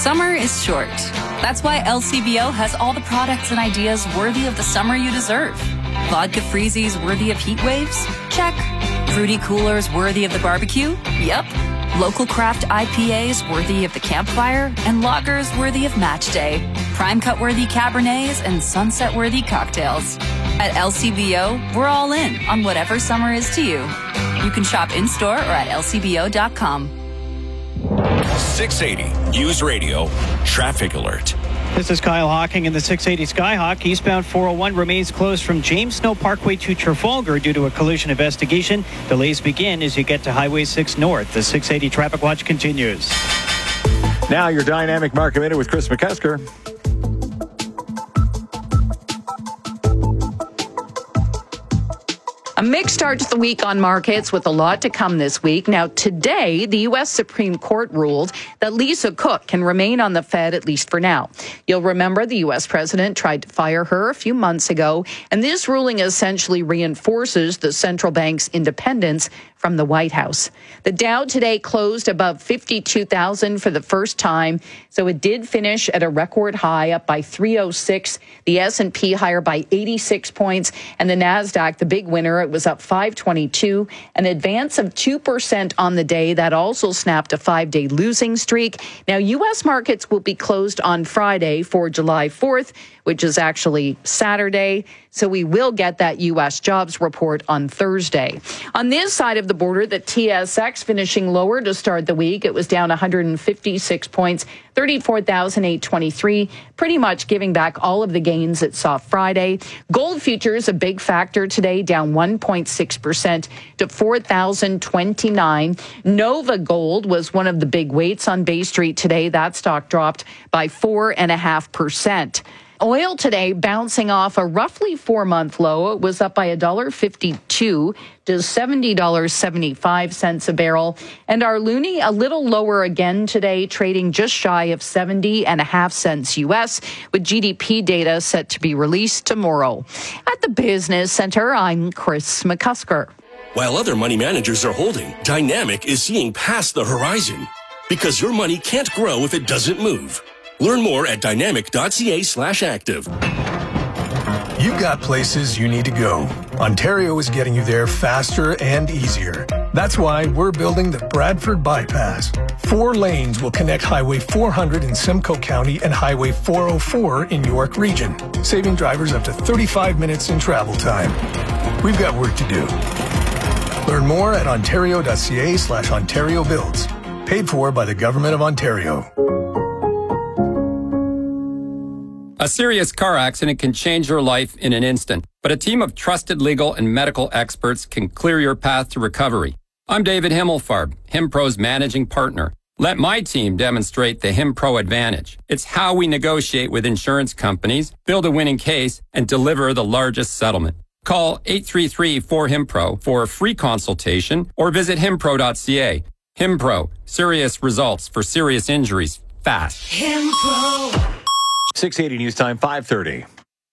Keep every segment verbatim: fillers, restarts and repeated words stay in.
Summer is short. That's why L C B O has all the products and ideas worthy of the summer you deserve. Vodka freezies worthy of heat waves? Check. Fruity coolers worthy of the barbecue? Yep. Local craft I P As worthy of the campfire? And lagers worthy of match day. Prime cut worthy Cabernets and sunset worthy cocktails. At L C B O, we're all in on whatever summer is to you. You can shop in-store or at L C B O dot com. six eighty News Radio Traffic Alert. This is Kyle Hawking in the six eighty Skyhawk. Eastbound four oh one remains closed from James Snow Parkway to Trafalgar due to a collision investigation. Delays begin as you get to Highway six North. The six eighty Traffic Watch continues. Now your Dynamic Market Minute with Chris McCusker. A mixed start to the week on markets with a lot to come this week. Now, today, the U S Supreme Court ruled that Lisa Cook can remain on the Fed, at least for now. You'll remember the U S president tried to fire her a few months ago, and this ruling essentially reinforces the central bank's independence from the White House. The Dow today closed above fifty-two thousand for the first time, so it did finish at a record high, up by three oh six. The S and P higher by eighty-six points, and the Nasdaq, the big winner, it was up five twenty-two, an advance of two percent on the day. That also snapped a five-day losing streak. Now, U S markets will be closed on Friday for July fourth, which is actually Saturday. So we will get that U S jobs report on Thursday. On this side of the border, the T S X finishing lower to start the week. It was down one hundred fifty-six points, thirty-four thousand eight hundred twenty-three, pretty much giving back all of the gains it saw Friday. Gold futures, a big factor today, down one point six percent to four thousand twenty-nine. Nova Gold was one of the big weights on Bay Street today. That stock dropped by four point five percent. Oil today bouncing off a roughly four-month low. It was up by one dollar fifty-two to seventy dollars and seventy-five cents a barrel. And our loonie a little lower again today, trading just shy of seventy and a half cents U S, with G D P data set to be released tomorrow. At the Business Center, I'm Chris McCusker. While other money managers are holding, Dynamic is seeing past the horizon. Because your money can't grow if it doesn't move. Learn more at dynamic.ca slash active. You've got places you need to go. Ontario is getting you there faster and easier. That's why we're building the Bradford Bypass. Four lanes will connect Highway four hundred in Simcoe County and Highway four oh four in York Region, saving drivers up to thirty-five minutes in travel time. We've got work to do. Learn more at ontario.ca slash Ontario Builds. Paid for by the Government of Ontario. A serious car accident can change your life in an instant, but a team of trusted legal and medical experts can clear your path to recovery. I'm David Himmelfarb, HimPro's managing partner. Let my team demonstrate the HimPro advantage. It's how we negotiate with insurance companies, build a winning case, and deliver the largest settlement. Call eight three three, four, HIMPRO for a free consultation or visit himpro dot c a. HimPro, serious results for serious injuries, fast. HimPro. six eighty News Time, five thirty.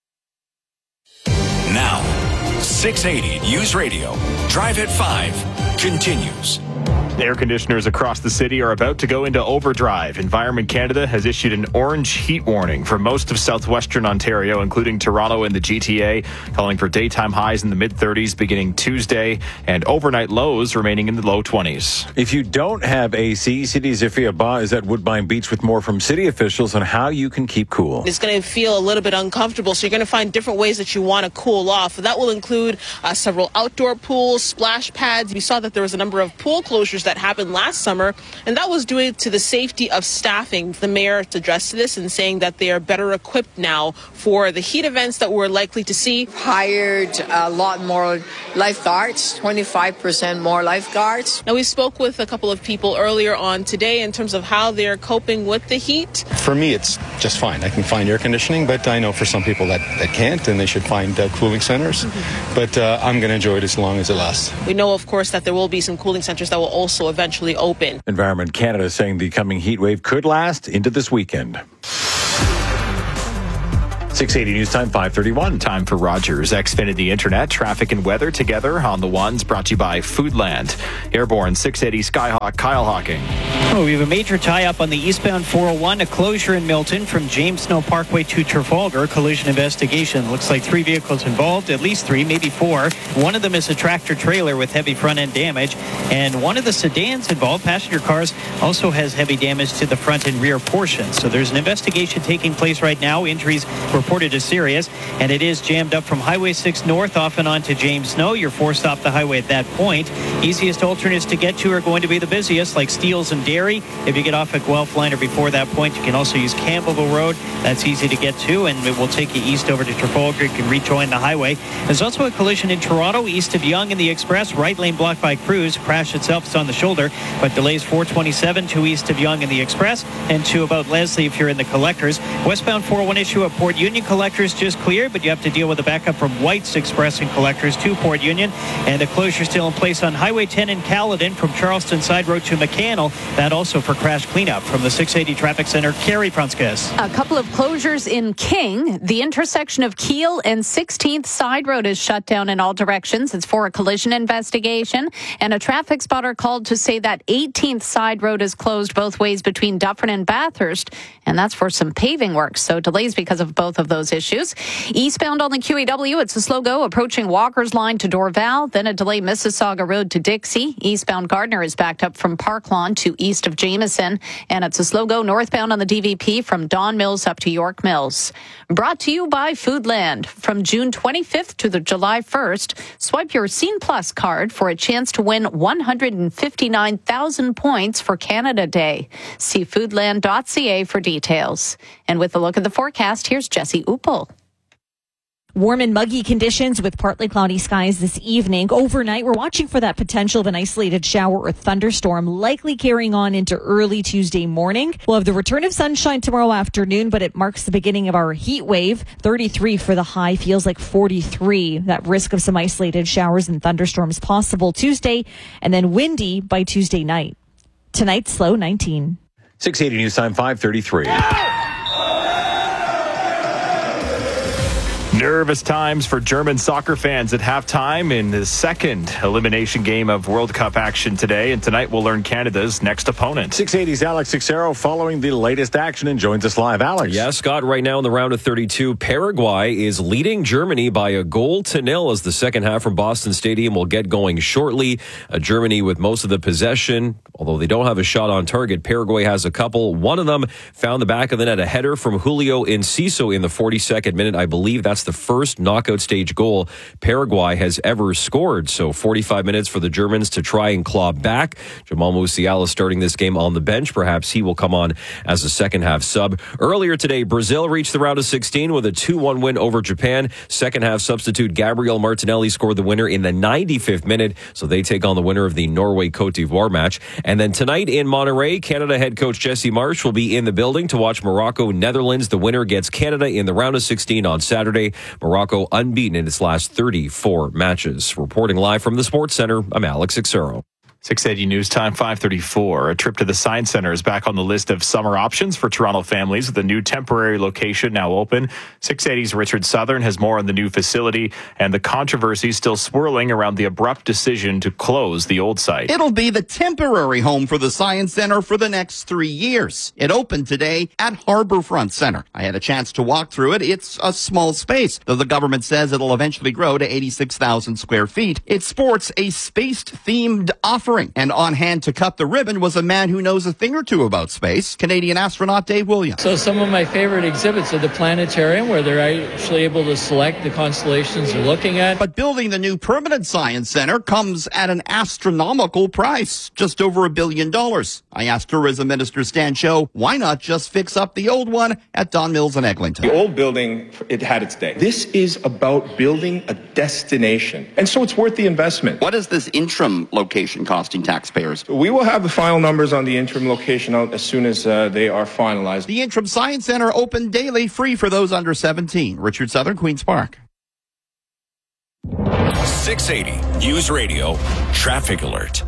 Now, six eighty News Radio, Drive at five, continues. Air conditioners across the city are about to go into overdrive. Environment Canada has issued an orange heat warning for most of southwestern Ontario, including Toronto and the G T A, calling for daytime highs in the mid-thirties beginning Tuesday and overnight lows remaining in the low twenties. If you don't have A C, City Zifia Ba is at Woodbine Beach with more from city officials on how you can keep cool. It's going to feel a little bit uncomfortable, so you're going to find different ways that you want to cool off. That will include uh, several outdoor pools, splash pads. We saw that there was a number of pool closures that happened last summer, and that was due to the safety of staffing. The mayor addressed this and saying that they are better equipped now for the heat events that we're likely to see. Hired a lot more lifeguards, twenty-five percent more lifeguards. Now, we spoke with a couple of people earlier on today in terms of how they're coping with the heat. For me, it's just fine. I can find air conditioning, but I know for some people that, that can't, and they should find uh, cooling centers. Mm-hmm. But uh, I'm going to enjoy it as long as it lasts. We know, of course, that there will be some cooling centers that will also eventually open. Environment Canada is saying the coming heat wave could last into this weekend. six eighty News Time, five thirty-one. Time for Rogers Xfinity Internet. Traffic and weather together on the ones, brought to you by Foodland. Airborne six eighty Skyhawk, Kyle Hawking. Oh, we have a major tie-up on the eastbound four oh one, a closure in Milton from James Snow Parkway to Trafalgar. Collision investigation. Looks like three vehicles involved, at least three, maybe four. One of them is a tractor trailer with heavy front-end damage, and one of the sedans involved, passenger cars, also has heavy damage to the front and rear portions. So there's an investigation taking place right now. Injuries reported as serious, and it is jammed up from Highway six North off and on to James Snow. You're forced off the highway at that point. Easiest alternates to get to are going to be the busiest, like Steeles and Dairy. If you get off at Guelph Line or before that point, you can also use Campbellville Road. That's easy to get to, and it will take you east over to Trafalgar. You can rejoin the highway. There's also a collision in Toronto, east of Yonge in the Express. Right lane blocked by Cruz. Crash itself is on the shoulder, but delays four twenty-seven to east of Yonge in the Express, and to about Leslie if you're in the Collectors. Westbound four oh one issue at Port Union. Collectors just cleared, but you have to deal with a backup from White's Express and Collectors to Port Union, and the closure still in place on Highway ten in Caledon from Charleston Side Road to McCannell. That also for crash cleanup. From the six eighty Traffic Center, Carrie Prunskis. A couple of closures in King. The intersection of Keele and sixteenth Side Road is shut down in all directions. It's for a collision investigation, and a traffic spotter called to say that eighteenth Side Road is closed both ways between Dufferin and Bathurst, and that's for some paving work. So delays because of both of those issues. Eastbound on the Q E W, it's a slow go approaching Walker's Line to Dorval, then a delay Mississauga Road to Dixie. Eastbound Gardner is backed up from Park Lawn to east of Jameson, and it's a slow go northbound on the D V P from Don Mills up to York Mills. Brought to you by Foodland. From June twenty-fifth to the July first, swipe your Scene Plus card for a chance to win one hundred fifty-nine thousand points for Canada Day. See foodland dot c a for details. And with a look at the forecast, here's Jesse Uppel. Warm and muggy conditions with partly cloudy skies this evening. Overnight, we're watching for that potential of an isolated shower or thunderstorm, likely carrying on into early Tuesday morning. We'll have the return of sunshine tomorrow afternoon, but it marks the beginning of our heat wave. thirty-three for the high, feels like forty-three. That risk of some isolated showers and thunderstorms possible Tuesday, and then windy by Tuesday night. Tonight's low nineteen. six eighty News Time, five thirty-three. Nervous times for German soccer fans at halftime in the second elimination game of World Cup action today. And tonight we'll learn Canada's next opponent. six eighty's Alex Cicero following the latest action and joins us live. Alex. Yeah, Scott, right now in the round of thirty-two, Paraguay is leading Germany by a goal to nil as the second half from Boston Stadium will get going shortly. Uh, Germany with most of the possession, although they don't have a shot on target. Paraguay has a couple. One of them found the back of the net, a header from Julio Enciso in the forty-second minute. I believe that's the first knockout stage goal Paraguay has ever scored. So forty-five minutes for the Germans to try and claw back. Jamal Musiala starting this game on the bench. Perhaps he will come on as a second half sub. Earlier today, Brazil reached the round of sixteen with a two one win over Japan. Second half substitute Gabriel Martinelli scored the winner in the ninety-fifth minute. So they take on the winner of the Norway-Cote d'Ivoire match. And then tonight in Monterrey, Canada head coach Jesse Marsch will be in the building to watch Morocco-Netherlands. The winner gets Canada in the round of sixteen on Saturday. Morocco unbeaten in its last thirty-four matches. Reporting live from the Sports Center, I'm Alex Cicero. six eighty News Time, five thirty-four. A trip to the Science Center is back on the list of summer options for Toronto families with a new temporary location now open. six eighty's Richard Southern has more on the new facility and the controversy still swirling around the abrupt decision to close the old site. It'll be the temporary home for the Science Center for the next three years. It opened today at Harbourfront Center. I had a chance to walk through it. It's a small space, though the government says it'll eventually grow to eighty-six thousand square feet. It sports a space-themed offering. And on hand to cut the ribbon was a man who knows a thing or two about space, Canadian astronaut Dave Williams. So some of my favorite exhibits are the planetarium, where they're actually able to select the constellations they're looking at. But building the new permanent science center comes at an astronomical price, just over a billion dollars. I asked Tourism Minister Stan Cho, why not just fix up the old one at Don Mills and Eglinton? The old building, it had its day. This is about building a destination, and so it's worth the investment. What is this interim location costing taxpayers? We will have the final numbers on the interim location out as soon as uh, they are finalized. The interim science center open daily, free for those under seventeen. Richard Southern, Queen's Park. six eighty News Radio Traffic Alert.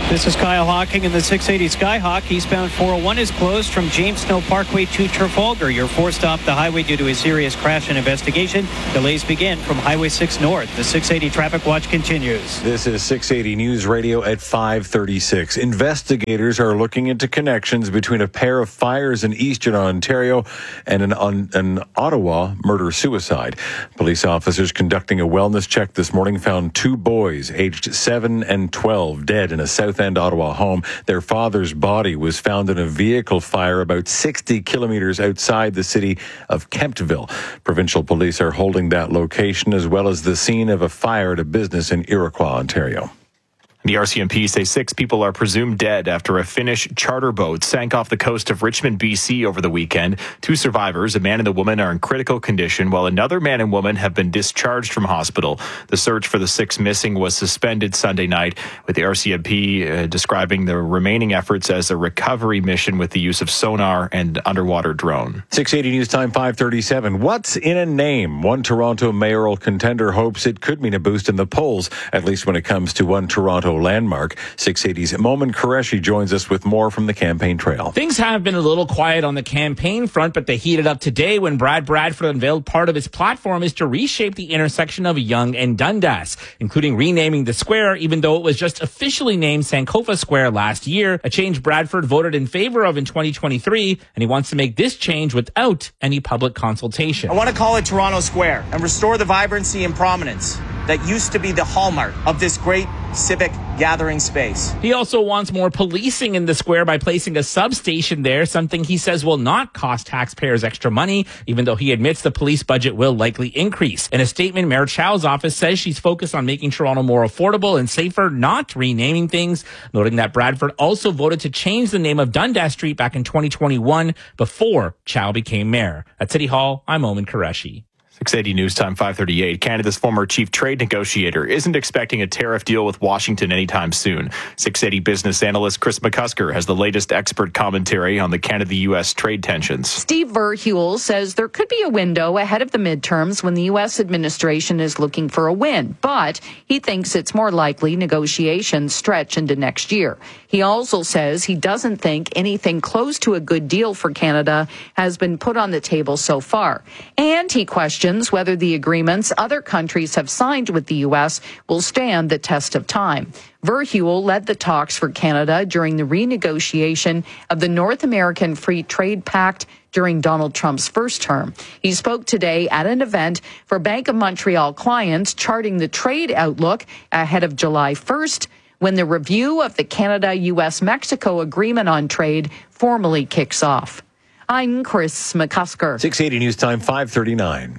This is Kyle Hawking in the six eighty Skyhawk. Eastbound four oh one is closed from James Snow Parkway to Trafalgar. You're forced off the highway due to a serious crash and investigation. Delays begin from Highway six North. The six eighty Traffic Watch continues. This is six eighty News Radio at five thirty-six. Investigators are looking into connections between a pair of fires in eastern Ontario and an, un, an Ottawa murder-suicide. Police officers conducting a wellness check this morning found two boys aged seven and twelve dead in a South End Ottawa home. Their father's body was found in a vehicle fire about sixty kilometers outside the city of Kemptville. Provincial police are holding that location as well as the scene of a fire at a business in Iroquois, Ontario. The R C M P say six people are presumed dead after a Finnish charter boat sank off the coast of Richmond, B C over the weekend. Two survivors, a man and a woman, are in critical condition, while another man and woman have been discharged from hospital. The search for the six missing was suspended Sunday night, with the R C M P uh, describing the remaining efforts as a recovery mission with the use of sonar and underwater drone. six eighty News Time five thirty-seven. What's in a name? One Toronto mayoral contender hopes it could mean a boost in the polls, at least when it comes to one Toronto landmark. six eighty's Momin Qureshi joins us with more from the campaign trail. Things have been a little quiet on the campaign front, but they heated up today when Brad Bradford unveiled part of his platform is to reshape the intersection of Yonge and Dundas, including renaming the square, even though it was just officially named Sankofa Square last year, a change Bradford voted in favor of in twenty twenty-three, and he wants to make this change without any public consultation. I want to call it Toronto Square and restore the vibrancy and prominence that used to be the hallmark of this great civic gathering space. He also wants more policing in the square by placing a substation there, something he says will not cost taxpayers extra money, even though he admits the police budget will likely increase. In a statement, Mayor Chow's office says she's focused on making Toronto more affordable and safer, not renaming things, noting that Bradford also voted to change the name of Dundas Street back in twenty twenty-one before Chow became mayor. At City Hall, I'm Momin Qureshi. six eighty News Time five thirty-eight. Canada's former chief trade negotiator isn't expecting a tariff deal with Washington anytime soon. six eighty business analyst Chris McCusker has the latest expert commentary on the Canada-U S trade tensions. Steve Verheuel says there could be a window ahead of the midterms when the U S administration is looking for a win, but he thinks it's more likely negotiations stretch into next year. He also says he doesn't think anything close to a good deal for Canada has been put on the table so far. And he questions whether the agreements other countries have signed with the U S will stand the test of time. Verheuel led the talks for Canada during the renegotiation of the North American Free Trade Pact during Donald Trump's first term. He spoke today at an event for Bank of Montreal clients charting the trade outlook ahead of July first, when the review of the Canada-U S-Mexico Agreement on Trade formally kicks off. I'm Chris McCusker. six eighty News Time five thirty-nine.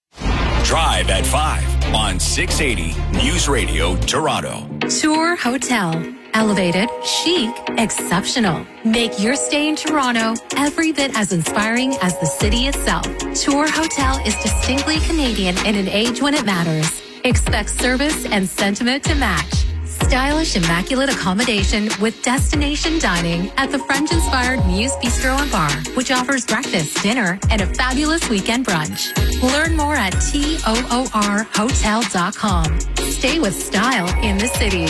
Drive at five on six eighty News Radio Toronto. Tour Hotel. Elevated, chic, exceptional. Make your stay in Toronto every bit as inspiring as the city itself. Tour Hotel is distinctly Canadian in an age when it matters. Expect service and sentiment to match. Stylish, immaculate accommodation with destination dining at the French-inspired Muse Bistro and Bar, which offers breakfast, dinner, and a fabulous weekend brunch. Learn more at toor hotel dot com. Stay with style in the city.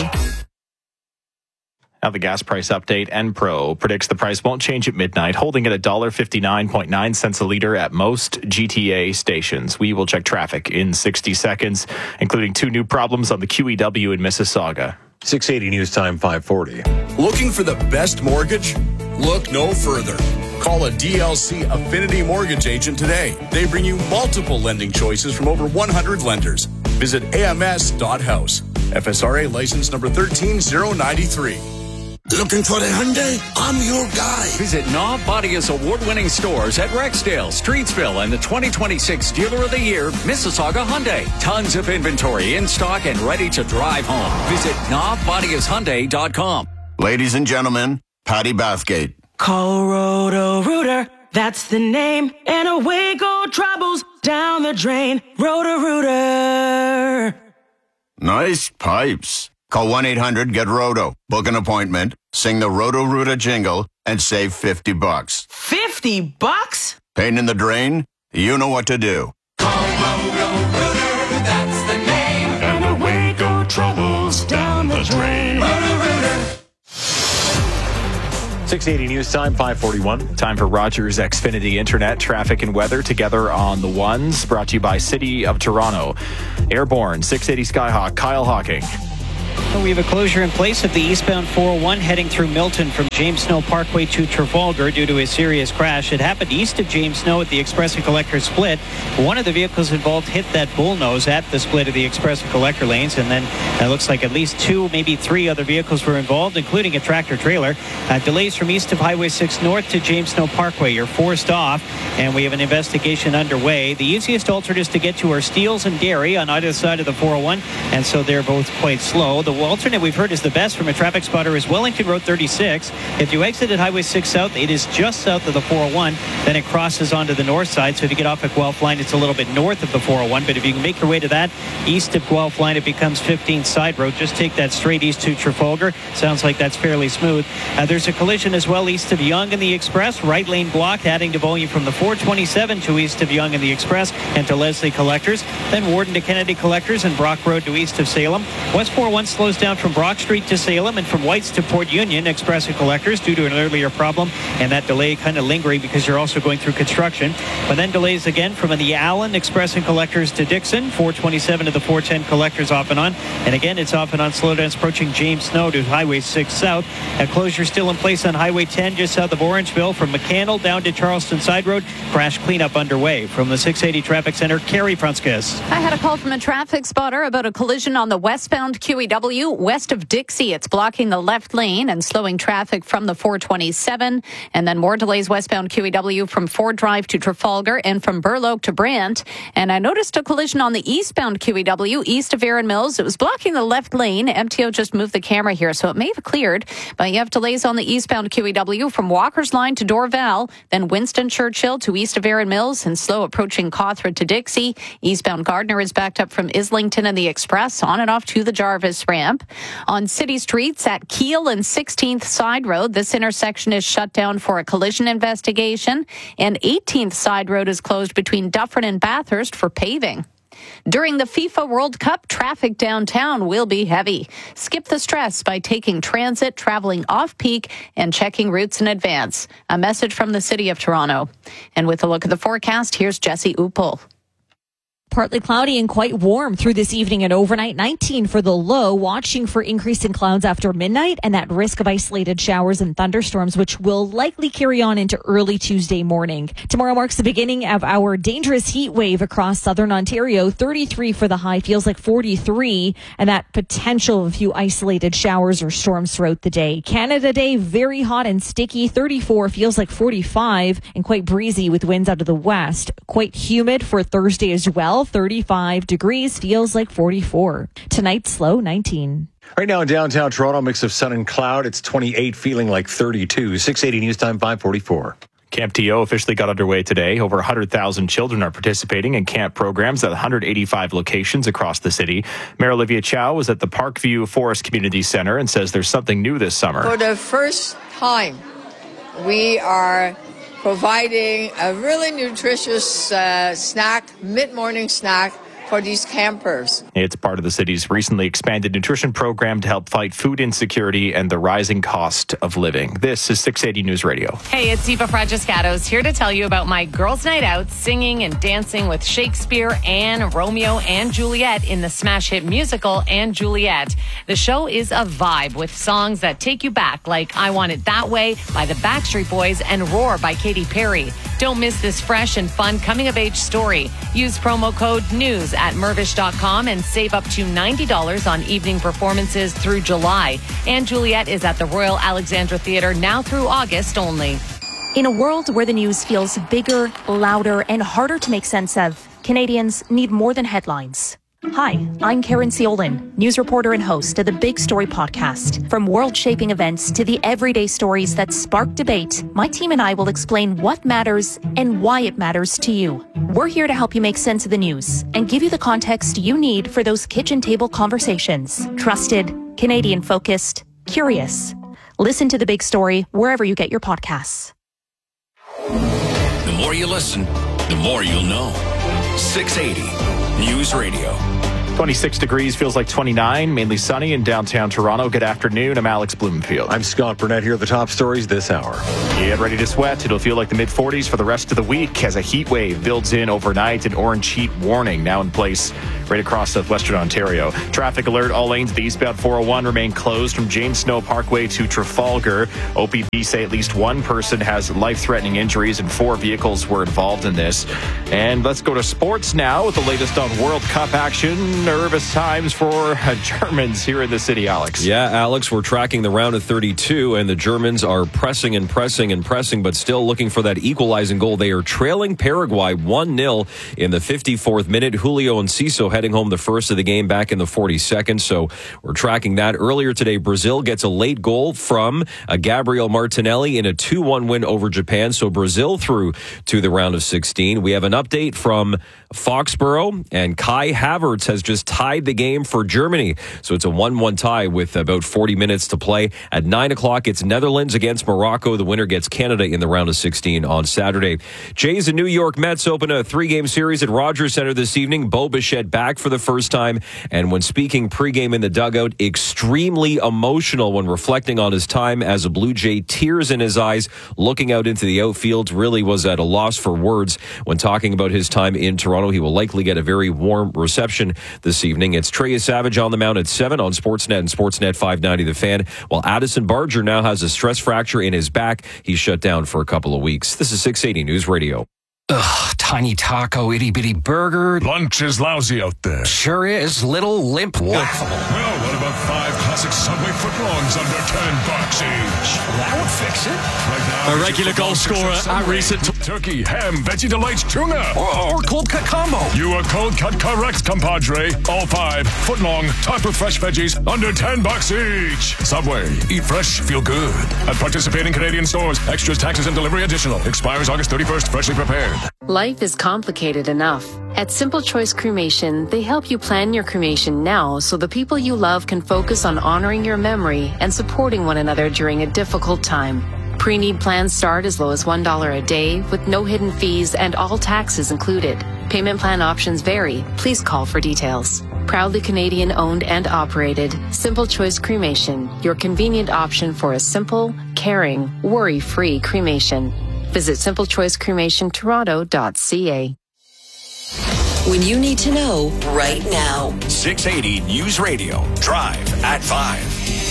Now the gas price update. Enpro predicts the price won't change at midnight, holding at one dollar fifty-nine point nine cents a litre at most G T A stations. We will check traffic in sixty seconds, including two new problems on the Q E W in Mississauga. six eighty News Time five forty. Looking for the best mortgage? Look no further. Call a D L C Affinity Mortgage agent today. They bring you multiple lending choices from over one hundred lenders. Visit A M S dot house. F S R A license number one three zero nine three. Looking for the Hyundai? I'm your guy. Visit Knob Bodia's award-winning stores at Rexdale, Streetsville, and the twenty twenty-six Dealer of the Year, Mississauga Hyundai. Tons of inventory in stock and ready to drive home. Visit knob bodias hyundai dot com. Ladies and gentlemen, Patty Bathgate. Call Roto-Rooter, that's the name, and away go troubles down the drain. Roto-Rooter. Nice pipes. Call one eight hundred get roto. Book an appointment, sing the Roto-Rooter jingle, and save fifty bucks. fifty bucks? Pain in the drain? You know what to do. Call Roto-Rooter, that's the name, and away go troubles down the drain. Roto-Rooter. six eighty News Time, five forty-one. Time for Rogers Xfinity Internet, traffic and weather together on the ones. Brought to you by City of Toronto. Airborne, six eighty Skyhawk, Kyle Hawking. Well, we have a closure in place of the eastbound four oh one heading through Milton from James Snow Parkway to Trafalgar due to a serious crash. It happened east of James Snow at the Express and Collector split. One of the vehicles involved hit that bullnose at the split of the Express and Collector lanes, and then it looks like at least two, maybe three other vehicles were involved, including a tractor trailer. Uh, delays from east of Highway six north to James Snow Parkway. You're forced off, and we have an investigation underway. The easiest alternates to get to are Steeles and Derry on either side of the four oh one, and so they're both quite slow. The alternate we've heard is the best from a traffic spotter is Wellington Road thirty-six. If you exit at Highway six south, it is just south of the four oh one. Then it crosses onto the north side. So if you get off at Guelph Line, it's a little bit north of the four oh one. But if you can make your way to that east of Guelph Line, it becomes fifteen side road. Just take that straight east to Trafalgar. Sounds like that's fairly smooth. Uh, there's a collision as well east of Yonge and the Express. Right lane blocked, adding to volume from the four twenty-seven to east of Yonge and the Express and to Leslie Collectors. Then Warden to Kennedy Collectors and Brock Road to east of Salem. West four oh one slows down from Brock Street to Salem and from Whites to Port Union. Express and Collectors due to an earlier problem, and that delay kind of lingering because you're also going through construction. But then delays again from the Allen Express and Collectors to Dixon, four twenty-seven to the four ten Collectors off and on. And again, it's off and on slowdowns approaching James Snow to Highway six south. A closure still in place on Highway ten just south of Orangeville from McCannell down to Charleston Side Road. Crash cleanup underway. From the six eighty Traffic Center, Carrie Prunskis. I had a call from a traffic spotter about a collision on the westbound Q E W west of Dixie. It's blocking the left lane and slowing traffic from the four twenty-seven. And then more delays westbound Q E W from Ford Drive to Trafalgar and from Burloak to Brant. And I noticed a collision on the eastbound Q E W east of Erin Mills. It was blocking the left lane. M T O just moved the camera here, so it may have cleared. But you have delays on the eastbound Q E W from Walker's Line to Dorval, then Winston Churchill to east of Erin Mills, and slow approaching Cawthra to Dixie. Eastbound Gardner is backed up from Islington and the Express on and off to the Jarvis ramp. On city streets at Keele and sixteenth Side Road, this intersection is shut down for a collision investigation, and eighteenth Side Road is closed between Dufferin and Bathurst for paving. During the FIFA World Cup, traffic downtown will be heavy. Skip the stress by taking transit, traveling off-peak, and checking routes in advance. A message from the City of Toronto. And with a look at the forecast, here's Jesse Uppel. Partly cloudy and quite warm through this evening and overnight. nineteen for the low, watching for increase in clouds after midnight and that risk of isolated showers and thunderstorms, which will likely carry on into early Tuesday morning. Tomorrow marks the beginning of our dangerous heat wave across southern Ontario. thirty-three for the high, feels like forty-three, and that potential of a few isolated showers or storms throughout the day. Canada Day, very hot and sticky. thirty-four, feels like forty-five, and quite breezy with winds out of the west. Quite humid for Thursday as well. thirty-five degrees, feels like forty-four. Tonight's low, nineteen. Right now in downtown Toronto, mix of sun and cloud. It's twenty-eight, feeling like thirty-two. six eighty News Time, five forty-four. Camp T O officially got underway today. Over one hundred thousand children are participating in camp programs at one hundred eighty-five locations across the city. Mayor Olivia Chow was at the Parkview Forest Community Center and says there's something new this summer. For the first time, we are providing a really nutritious uh, snack, mid-morning snack for these campers. It's part of the city's recently expanded nutrition program to help fight food insecurity and the rising cost of living. This is six eighty News Radio. Hey, it's Eva Fragiscatos here to tell you about my girls' night out, singing and dancing with Shakespeare and Romeo and Juliet in the smash hit musical And Juliet. The show is a vibe with songs that take you back, like I Want It That Way by the Backstreet Boys and Roar by Katy Perry. Don't miss this fresh and fun coming-of-age story. Use promo code NEWS at Mirvish dot com and save up to ninety dollars on evening performances through July. And Juliet is at the Royal Alexandra Theatre now through August only. In a world where the news feels bigger, louder, and harder to make sense of, Canadians need more than headlines. Hi, I'm Karen Ciolin, news reporter and host of the Big Story podcast. From world-shaping events to the everyday stories that spark debate, my team and I will explain what matters and why it matters to you. We're here to help you make sense of the news and give you the context you need for those kitchen table conversations. Trusted, Canadian-focused, curious. Listen to The Big Story wherever you get your podcasts. The more you listen, the more you'll know. six eighty News Radio. twenty-six degrees, feels like twenty-nine, mainly sunny in downtown Toronto. Good afternoon. I'm Alex Blumenfield. I'm Scott Burnett here at the top stories this hour. Get ready to sweat. It'll feel like the mid forties for the rest of the week as a heat wave builds in overnight. An orange heat warning now in place right across southwestern Ontario. Traffic alert. All lanes of the eastbound four oh one remain closed from James Snow Parkway to Trafalgar. O P P say at least one person has life-threatening injuries and four vehicles were involved in this. And let's go to sports now with the latest on World Cup action. Nervous times for Germans here in the city, Alex. Yeah, Alex, we're tracking the round of thirty-two, and the Germans are pressing and pressing and pressing, but still looking for that equalizing goal. They are trailing Paraguay one nil in the fifty-fourth minute. Julio Enciso heading home the first of the game back in the forty-second, so we're tracking that. Earlier today, Brazil gets a late goal from uh, Gabriel Martinelli in a two one win over Japan, so Brazil through to the round of sixteen. We have an update from Foxborough, and Kai Havertz has just tied the game for Germany. So it's a one one tie with about forty minutes to play. At nine o'clock, it's Netherlands against Morocco. The winner gets Canada in the round of sixteen on Saturday. Jays and New York Mets open a three-game series at Rogers Center this evening. Bo Bichette back for the first time, and when speaking pregame in the dugout, extremely emotional when reflecting on his time as a Blue Jay. Tears in his eyes, looking out into the outfield, really was at a loss for words when talking about his time in Toronto. He will likely get a very warm reception this evening. It's Trey Savage on the mound at seven on Sportsnet and Sportsnet five ninety The Fan, while Addison Barger now has a stress fracture in his back. He's shut down for a couple of weeks. This is six eighty News Radio. Ugh, tiny taco, itty-bitty burger. Lunch is lousy out there. Sure is. Little limp waffle. Well, what about five classic Subway footlongs under ten bucks each? That would fix it. Right now, a regular goal scorer at recent... T- turkey, ham, veggie delights, tuna. Or, or cold cut combo. You are cold cut correct, compadre. All five, footlong, topped with fresh veggies, under ten bucks each. Subway, eat fresh, feel good. At participating Canadian stores, extras, taxes, and delivery additional. Expires August thirty-first, freshly prepared. Life is complicated enough. At Simple Choice Cremation, they help you plan your cremation now so the people you love can focus on honoring your memory and supporting one another during a difficult time. Pre-need plans start as low as one dollar a day with no hidden fees and all taxes included. Payment plan options vary. Please call for details. Proudly Canadian owned and operated, Simple Choice Cremation, your convenient option for a simple, caring, worry-free cremation. Visit simple choice cremation toronto dot c a. When you need to know right now. six eighty News Radio. Drive at five.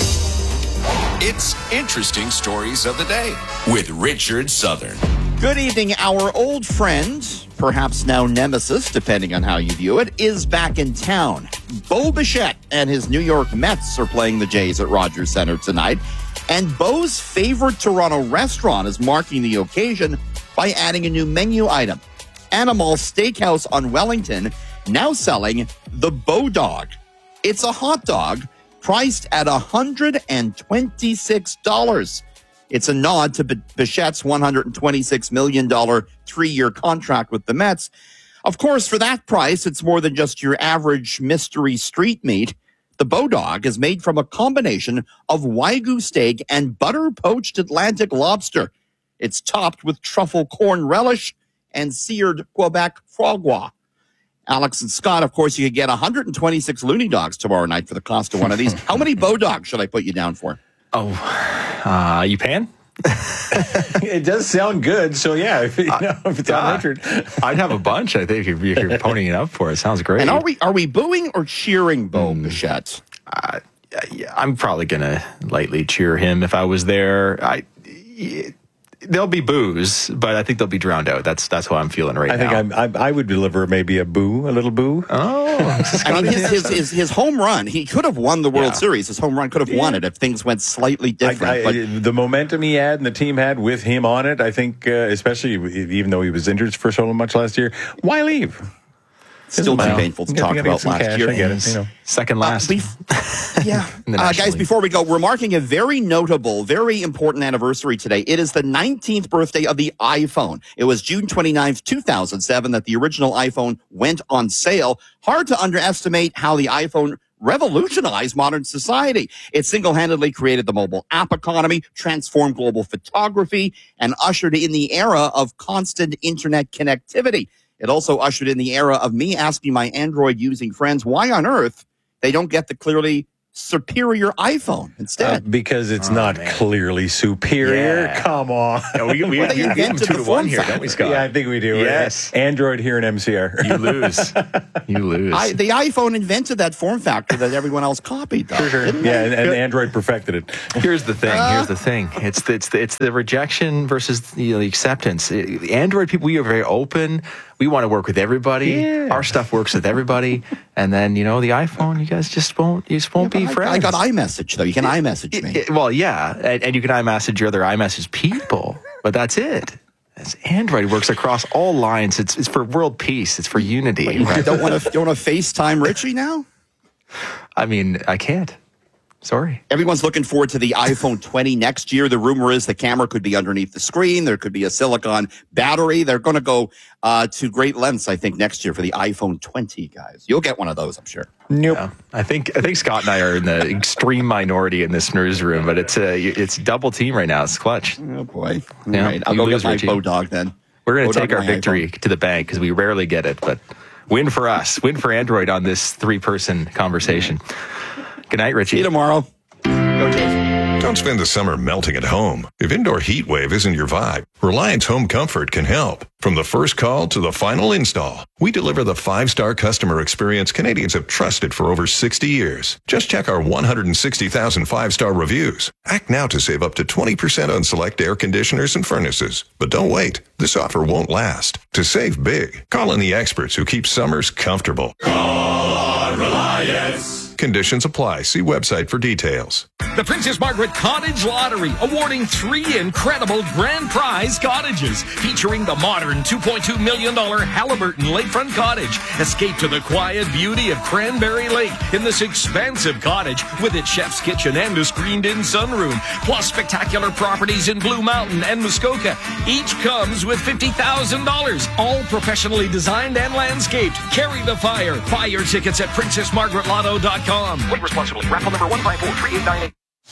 It's Interesting Stories of the Day with Richard Southern. Good evening. Our old friend, perhaps now nemesis, depending on how you view it, is back in town. Bo Bichette and his New York Mets are playing the Jays at Rogers Center tonight. And Bo's favorite Toronto restaurant is marking the occasion by adding a new menu item. Animal Steakhouse on Wellington now selling the Bo Dog. It's a hot dog priced at one hundred twenty-six dollars. It's a nod to Bichette's one hundred twenty-six million dollars three-year contract with the Mets. Of course, for that price, it's more than just your average mystery street meat. The Bo Dog is made from a combination of Wagyu steak and butter-poached Atlantic lobster. It's topped with truffle corn relish and seared Quebec frogois. Alex and Scott, of course, you could get one hundred twenty-six Looney Dogs tomorrow night for the cost of one of these. How many Bo Dogs should I put you down for? Oh, uh, you paying? It does sound good, so yeah, if, you know, if it's on Richard. I'd have a bunch, I think, if you're, if you're ponying it up for it. Sounds great. And are we are we booing or cheering Bo mm. Bichette? Uh, yeah, I'm probably going to lightly cheer him if I was there. I... It, There'll be boos, but I think they'll be drowned out. That's that's how I'm feeling right I now. I think I'm, I, I would deliver maybe a boo, a little boo. Oh, I mean, his, his his his home run. He could have won the World yeah. Series. His home run could have won it if things went slightly different. I, I, but the momentum he had and the team had with him on it, I think, uh, especially even though he was injured for so much last year, why leave? Still too painful to talk about last cash, year. I get it, you know. Second last. Uh, bef- yeah. uh, guys, before we go, we're marking a very notable, very important anniversary today. It is the nineteenth birthday of the iPhone. It was June twenty-ninth, two thousand seven that the original iPhone went on sale. Hard to underestimate how the iPhone revolutionized modern society. It single-handedly created the mobile app economy, transformed global photography, and ushered in the era of constant internet connectivity. It also ushered in the era of me asking my Android-using friends why on earth they don't get the clearly superior iPhone instead. Uh, because it's oh, not man. clearly superior. Yeah. Come on. Yeah, we we, Well, we give them two to one here, don't we, Scott? Yeah, I think we do. Yes. Android here in M C R. You lose. You lose. I, the iPhone invented that form factor that everyone else copied, though. Sure, sure. Yeah, and, and Android perfected it. Here's the thing. Uh, Here's the thing. It's the, it's the, it's the rejection versus you know, the acceptance. It, Android people, we are very open. We want to work with everybody. Yeah. Our stuff works with everybody. And then you know the iPhone, you guys just won't. You just won't yeah, be I, friends. I got iMessage though. You can iMessage me. It, it, well, yeah, and, and you can iMessage your other iMessage people, but that's it. It's Android works across all lines. It's it's for world peace. It's for unity. Wait, right? you don't want to don't want to FaceTime Richie now? I mean, I can't. Sorry. Everyone's looking forward to the iPhone twenty next year. The rumor is the camera could be underneath the screen. There could be a silicon battery. They're going to go uh, to great lengths, I think, next year for the iPhone twenty, guys. You'll get one of those, I'm sure. Nope. Yeah. I think I think Scott and I are in the extreme minority in this newsroom, but it's a it's double team right now. It's clutch. Oh boy! All Yeah, right, I'll you go lose, get my Richie. Bodog then. We're going to Bodog take our my victory iPhone. to the bank because we rarely get it, but win for us, win for Android on this three-person conversation. Good night, Richie. See you tomorrow. Go, Jason. Don't spend the summer melting at home. If indoor heat wave isn't your vibe, Reliance Home Comfort can help. From the first call to the final install, we deliver the five-star customer experience Canadians have trusted for over sixty years. Just check our one hundred sixty thousand five-star reviews. Act now to save up to twenty percent on select air conditioners and furnaces. But don't wait. This offer won't last. To save big, call in the experts who keep summers comfortable. Call on Reliance. Conditions apply. See website for details. The Princess Margaret Cottage Lottery, awarding three incredible grand prize cottages, featuring the modern two point two million dollars Halliburton Lakefront Cottage. Escape to the quiet beauty of Cranberry Lake in this expansive cottage with its chef's kitchen and a screened-in sunroom, plus spectacular properties in Blue Mountain and Muskoka. Each comes with fifty thousand dollars, all professionally designed and landscaped. Carry the fire. Buy your tickets at princess margaret lotto dot com. Wait responsibly. Raffle number one five four three eight nine eight.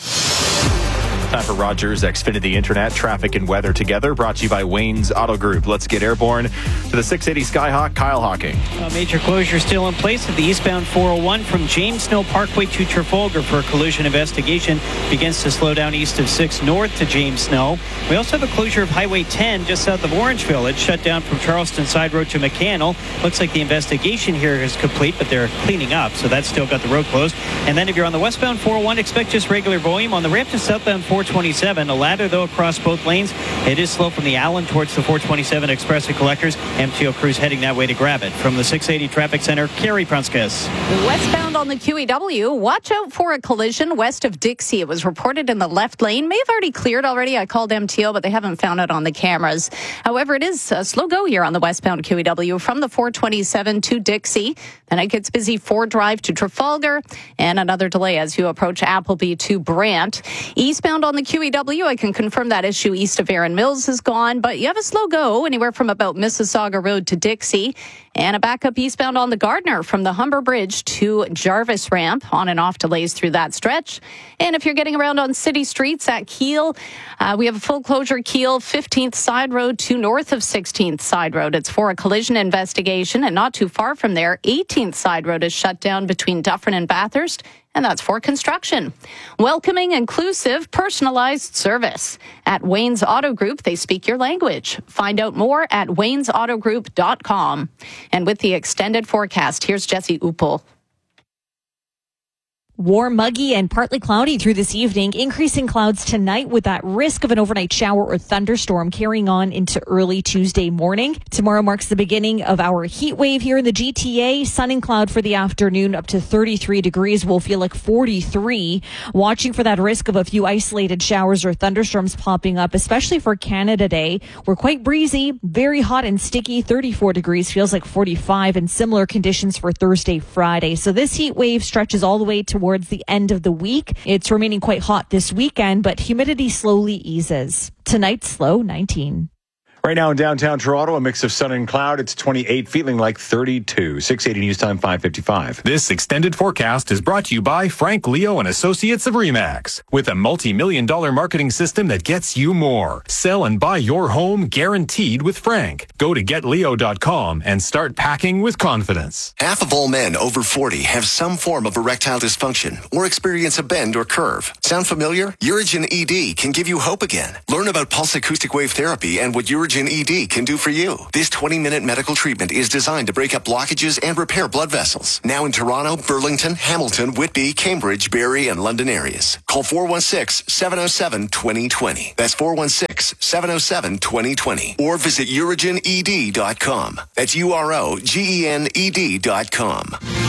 Time for Rogers Xfinity Internet, traffic and weather together, brought to you by Wayne's Auto Group. Let's get airborne to the six eighty Skyhawk, Kyle Hawking. A major closure still in place at the eastbound four oh one from James Snow Parkway to Trafalgar for a collision investigation. Begins to slow down east of six north to James Snow. We also have a closure of Highway ten just south of Orange Village, shut down from Charleston Side Road to McCannell. Looks like the investigation here is complete, but they're cleaning up, so that's still got the road closed. And then if you're on the westbound four oh one, expect just regular volume. On the ramp to southbound four twenty-seven, a ladder though across both lanes. It is slow from the Allen towards the four twenty-seven Express and Collectors. M T O crews heading that way to grab it. From the six eighty Traffic Center, Carrie Prunskis. Westbound on the Q E W, watch out for a collision west of Dixie. It was reported in the left lane. May have already cleared already. I called M T O, but they haven't found it on the cameras. However, it is a slow go here on the westbound Q E W from the four twenty-seven to Dixie. Then it gets busy Ford Drive to Trafalgar, and another delay as you approach Appleby to Brant. Eastbound on the Q E W, I can confirm that issue east of Erin Mills is gone, but you have a slow go anywhere from about Mississauga Road to Dixie, and a backup eastbound on the Gardner from the Humber Bridge to Jarvis Ramp. On and off delays through that stretch. And if you're getting around on city streets at Kiel, uh, we have a full closure Kiel fifteenth Side Road to north of sixteenth Side Road. It's for a collision investigation, and not too far from there, eighteenth Side Road is shut down between Dufferin and Bathurst, and that's for construction. Welcoming, inclusive, personalized service. At Wayne's Auto Group, they speak your language. Find out more at waynes auto group dot com. And with the extended forecast, here's Jesse Uppel. Warm, muggy, and partly cloudy through this evening. Increasing clouds tonight with that risk of an overnight shower or thunderstorm carrying on into early Tuesday morning. Tomorrow marks the beginning of our heat wave here in the G T A. Sun and cloud for the afternoon up to thirty-three degrees. We'll feel like forty-three. Watching for that risk of a few isolated showers or thunderstorms popping up, especially for Canada Day. We're quite breezy, very hot and sticky. thirty-four degrees feels like forty-five, and similar conditions for Thursday, Friday. So this heat wave stretches all the way towards the end of the week. It's remaining quite hot this weekend, but humidity slowly eases. Tonight's low nineteen. Right now in downtown Toronto, a mix of sun and cloud. It's twenty-eight, feeling like thirty-two. six eighty News Time, five fifty-five. This extended forecast is brought to you by Frank Leo and Associates of Remax. With a multi-million dollar marketing system that gets you more. Sell and buy your home guaranteed with Frank. Go to get leo dot com and start packing with confidence. Half of all men over forty have some form of erectile dysfunction or experience a bend or curve. Sound familiar? Urigen E D can give you hope again. Learn about pulse acoustic wave therapy and what Urigen E D can do for you. This twenty-minute medical treatment is designed to break up blockages and repair blood vessels. Now in Toronto, Burlington, Hamilton, Whitby, Cambridge, Barrie, and London areas. Call four one six, seven oh seven, two oh two oh. That's four one six, seven oh seven, two oh two oh. Or visit urigen e d dot com. That's U R O G E N E D dot com.